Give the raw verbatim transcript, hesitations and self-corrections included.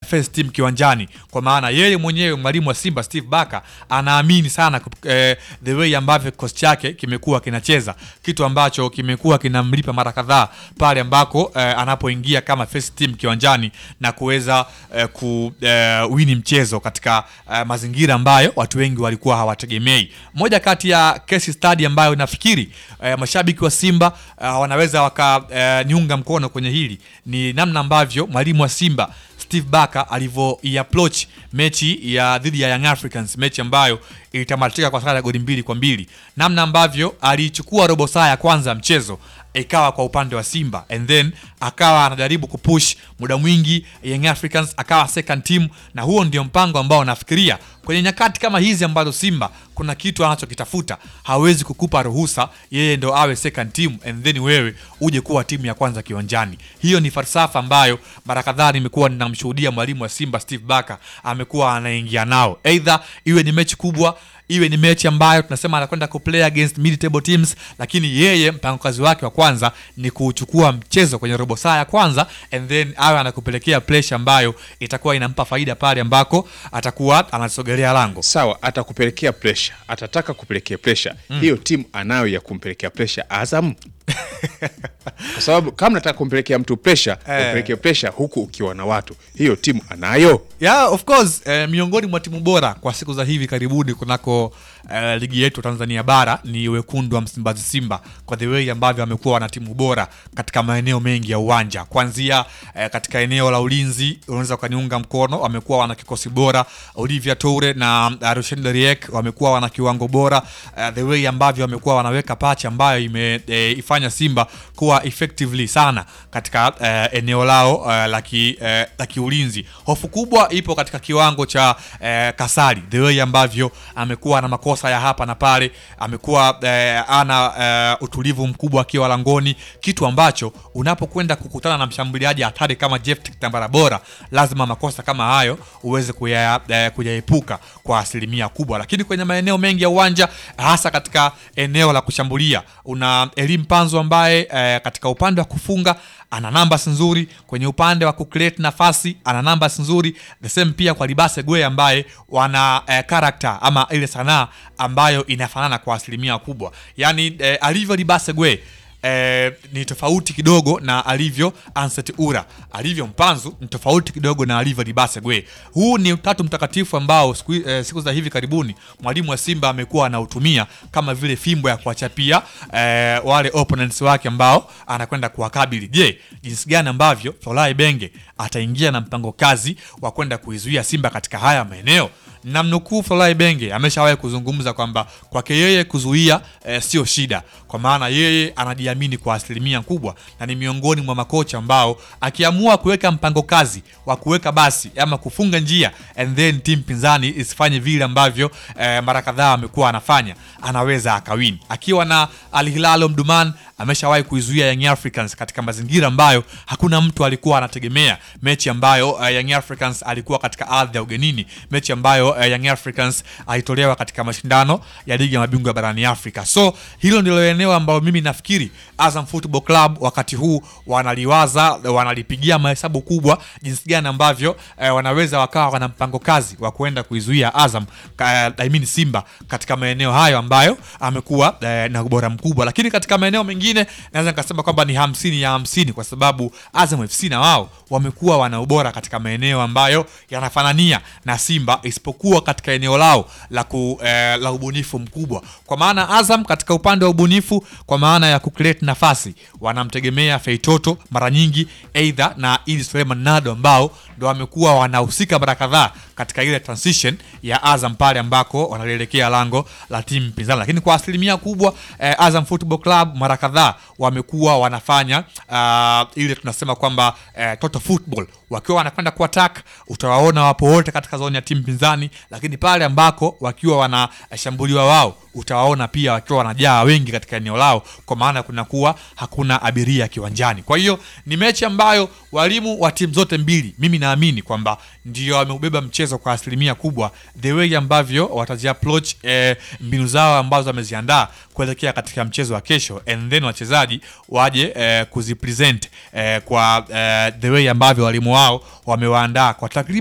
first team kiwanjani, kwa maana yeye mwenyewe mwalimu wa Simba Steve Barker anaamini sana eh, the way ambavyo kikosi chake kimekuwa kinacheza, kitu ambacho kimekuwa kinamlipa mara kadhaa pale ambako eh, anapoingia kama first team kiwanjani na kuweza eh, ku eh, wini mchezo katika eh, mazingira ambayo watu wengi walikuwa hawategemei. Moja kati ya case study ambayo nafikiri eh, mashabiki wa Simba eh, wanaweza waka eh, niunga mkono kwenye hili ni namna ambavyo mwalimu wa Simba Steve Barker alivyo approach mechi ya dhidi ya Young Africans, mechi ambayo ilitamatika kwa sare ya goli mbili kwa mbili. Namna ambavyo alichukua robo saa ya kwanza mchezo ikawa kwa upande wa Simba, and then akawa anajaribu kupush muda mwingi Young Africans akawa second team, na huo ndio mpango ambao nafikiria kwenye nyakati kama hizi ambazo Simba kuna kitu anachokitafuta, hawezi kukupa ruhusa yeye ndo awe second team and then wewe uje kuwa timu ya kwanza kiwanjani. Hiyo ni falsafa ambayo mara kadhaa nimekuwa ninamshuhudia mwalimu wa Simba Steve Barker amekuwa anaingia nao, either iwe ni mechi kubwa, iwe ni mechi ambayo tunasema anakwenda ku play against mid table teams, lakini yeye mpango kazi wake wa kwanza ni kuchukua mchezo kwenye robo saa ya kwanza and then awe anakupelekea pressure ambayo itakuwa inampa faida pale ambako atakuwa anasogelea lango. Sawa, atakupelekea pressure, atataka kupelekea pressure. Mm. Hiyo timu anayo ya kumpelekea pressure Azam. Kwa sababu kama nataka kumpelekea mtu pressure, eh, kumpelekea pressure huku ukiwa na watu, hiyo timu anayo. Yeah, of course, eh, miongoni mwa timu bora kwa siku za hivi karibuni kunako eh, ligi yetu Tanzania bara ni wekundu wa Msimbazi Simba, kwa the way ambavyo wamekuwa wana timu bora katika maeneo mengi ya uwanja. Kuanzia eh, katika eneo la ulinzi unaweza kuniunga mkono, wamekuwa wana kikosi bora. Olivia Toure na uh, Rushen Deriek wamekuwa wana kiwango bora. Uh, the way ambavyo wamekuwa wanaweka patch ambayo imeifanya eh, Simba kuwa effectively sana katika uh, eneo lao uh, la ki uh, la kiulinzi. Hofu kubwa ipo katika kiwango cha uh, Kasari, the way ambavyo amekuwa na makosa ya hapa na pale, amekuwa uh, ana uh, utulivu mkubwa akiwa langoni, kitu ambacho unapokwenda kukutana na mshambuliaji hatari kama Jeff Kitambara bora, lazima makosa kama hayo uweze kuya, uh, kuyaepuka kwa asilimia kubwa. Lakini kwenye maeneo mengi ya uwanja, hasa katika eneo la kushambulia, una Elim Panzo ambaye uh, katika upande wa kufunga ana numbers nzuri, kwenye upande wa kucreate nafasi ana numbers nzuri, the same pia kwa Libase Gwe ambaye wana eh, character ama ile sanaa ambayo inafanana kwa asilimia kubwa. Yani eh, alivyo Libase Gwe Eh, ni tofauti kidogo na alivyo Anset Ura, alivyo Mpanzu ni tofauti kidogo na alivyo Libase Gwe. Huu ni utatu mtakatifu ambao siku, eh, siku za hivi karibuni mwalimu wa Simba amekuwa anautumia kama vile fimbo ya kuachapia eh, wale opponents wake ambao anakwenda kuwakabili. Je, jinsi gani ambavyo Folai Benge ataingia na mpango kazi wa kwenda kuizuia Simba katika haya maeneo? Namnukuu Folai Benge ameshawahi kuzungumza kwamba kwake yeye kuzuia e, sio shida, kwa maana yeye anajiamini kwa asilimia kubwa na ni miongoni mwa makocha ambao akiamua kuweka mpango kazi wa kuweka basi ama kufunga njia and then team pinzani isifanye vile ambavyo e, mara kadhaa amekuwa anafanya, anaweza akawini. Akiwa na Al Hilal Omdurman ameshawahi kuizuia Young Africans katika mazingira ambayo hakuna mtu alikuwa anategemea, mechi ambayo uh, Young Africans alikuwa katika ardhi ya ugenini, mechi ambayo uh, Young Africans alitolewa katika mashindano ya ligi ya mabingwa barani Afrika. So hilo ndilo eneo ambalo mimi nafikiri Azam Football Club wakati huu wanaliwaza, wanalipigia mahesabu kubwa jinsi gani ambavyo uh, wanaweza wakawa wana mpango kazi wa kuenda kuizuia Azam uh, I mean Simba katika maeneo hayo ambayo amekuwa uh, na ubora mkubwa. Lakini katika maeneo mengine naweza nikasema kwamba ni hamsini ya hamsini, kwa sababu Azam F C na wao wamekuwa wana ubora katika maeneo ambayo yanafanania na Simba, isipokuwa katika eneo lao la ku, eh, la ubunifu mkubwa. Kwa maana Azam katika upande wa ubunifu, kwa maana ya kucreate nafasi, wanamtegemea Feitoto mara nyingi, either na Idi Suleiman Nado ambao ndio wamekuwa wanahusika mara kadhaa katika ile transition ya Azam pale ambako wanaelekea lango la timu pinzani. Lakini kwa asilimia kubwa eh, Azam Football Club mara kadhaa wamekuwa wanafanya uh, ile tunasema kwamba uh, total football, wakiwa wanakwenda kuattack utawaona wapo wote katika zone ya timu pinzani, lakini pale ambako wakiwa wanashambuliwa wao utawaona pia wakiwa wanajaa wengi katika eneo lao, kwa maana kunakuwa hakuna abiria kiwanjani. Kwa hiyo ni mechi ambayo walimu wa timu zote mbili mimi naamini kwamba ndio wameubeba mchezo kwa asilimia kubwa, the way ambavyo wataji approach eh, mbinu zao ambazo wameziandaa kuelekea katika mchezo wa kesho, and then wachezaji waje eh, kuzipresent eh, kwa eh, the way ambavyo walimu wao wamewaandaa kwa takriban